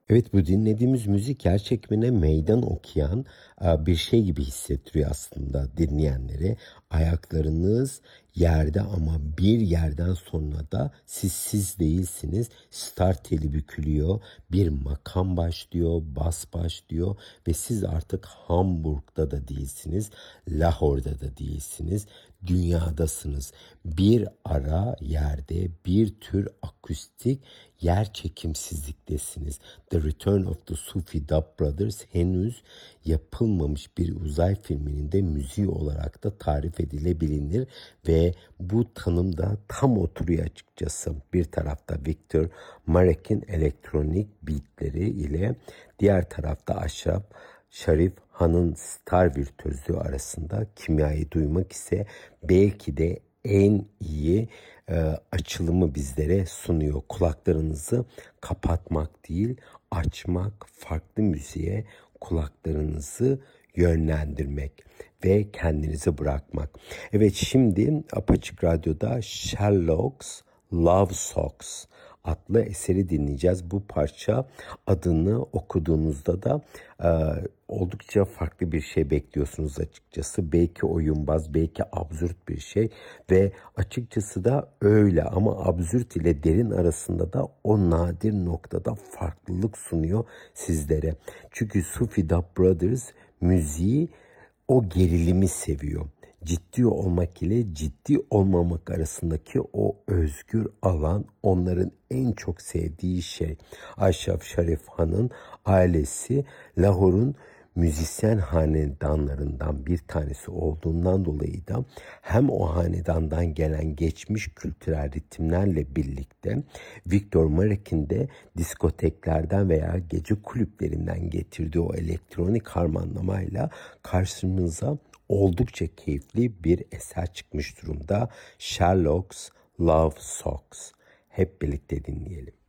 Evet, bu dinlediğimiz müzik yer çekimine meydan okuyan bir şey gibi hissettiriyor aslında dinleyenleri. Ayaklarınız yerde ama bir yerden sonra da siz değilsiniz. Start teli bükülüyor, bir makam başlıyor, bas başlıyor ve siz artık Hamburg'da da değilsiniz, Lahor'da da değilsiniz, dünyadasınız. Bir ara yerde bir tür akustik yer çekimsizliktesiniz. The Return of the Sufi Dub Brothers henüz yapılmamış bir uzay filminin de müziği olarak da tarif edilebilir ve bu tanım da tam oturuyor açıkçası. Bir tarafta Viktor Marek'in elektronik beatleri ile diğer tarafta Ashraf Sharif Han'ın star virtüözlüğü arasında kimyayı duymak ise belki de en iyi açılımı bizlere sunuyor. Kulaklarınızı kapatmak değil, açmak, farklı müziğe kulaklarınızı yönlendirmek ve kendinizi bırakmak. Evet, şimdi Apaçık Radyo'da Sherlock's Love Songs adlı eseri dinleyeceğiz. Bu parça adını okuduğunuzda da oldukça farklı bir şey bekliyorsunuz açıkçası. Belki oyunbaz, belki absürt bir şey ve açıkçası da öyle, ama absürt ile derin arasında da o nadir noktada farklılık sunuyor sizlere. Çünkü Sufi Dub Brothers müziği o gerilimi seviyor. Ciddi olmak ile ciddi olmamak arasındaki o özgür alan onların en çok sevdiği şey. Ashraf Sharif Han'ın ailesi Lahor'un müzisyen hanedanlarından bir tanesi olduğundan dolayı da hem o hanedandan gelen geçmiş kültürel ritimlerle birlikte Viktor Marek'in de diskoteklerden veya gece kulüplerinden getirdiği o elektronik harmanlamayla karşımıza oldukça keyifli bir eser çıkmış durumda. Sherlock's Love Songs. Hep birlikte dinleyelim.